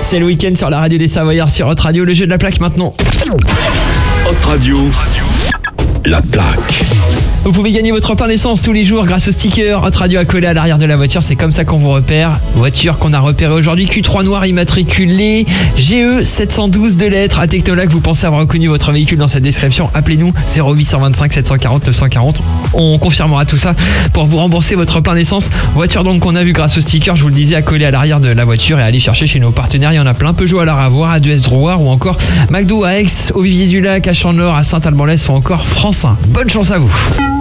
C'est le week-end sur la radio des Savoyards sur Hot Radio, le jeu de la plaque maintenant. Hot Radio, la plaque. Vous pouvez gagner votre plein d'essence tous les jours grâce au sticker Hot Radio à coller à l'arrière de la voiture. C'est comme ça qu'on vous repère. Voiture qu'on a repérée aujourd'hui, Q3 noir immatriculé GE 712 de lettres. À Technolac, vous pensez avoir reconnu votre véhicule dans cette description. Appelez-nous 0825 740 940. On confirmera tout ça pour vous rembourser votre plein d'essence. Voiture donc qu'on a vu grâce au sticker, je vous le disais, à coller à l'arrière de la voiture et aller chercher chez nos partenaires. Il y en a plein. Peugeot à la Ravoire, à Duès Drouard ou encore McDo à Aix, au Vivier du Lac, à Chandeleur, à Saint-Alban-l'Est ou encore Francin. Bonne chance à vous.